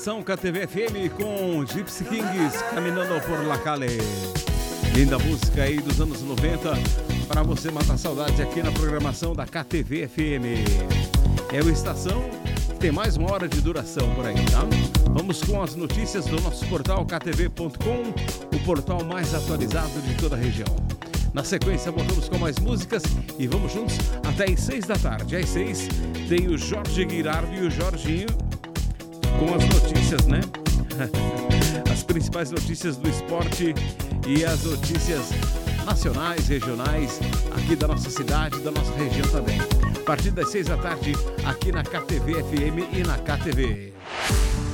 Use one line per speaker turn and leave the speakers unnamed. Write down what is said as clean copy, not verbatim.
São KTV FM com Gypsy Kings, Caminhando por La Calle. Linda música aí dos anos 90 para você matar saudade aqui na programação da KTV FM. É o Estação que tem mais uma hora de duração por aí, tá? Vamos com as notícias do nosso portal ktv.com, o portal mais atualizado de toda a região. Na sequência, voltamos com mais músicas e vamos juntos até às 6 da tarde. Às 6 tem o Jorge Guirardo e o Jorginho com as notícias, né? As principais notícias do esporte e as notícias nacionais, regionais, aqui da nossa cidade, da nossa região também. A partir das 6 da tarde, aqui na KTV FM e na KTV.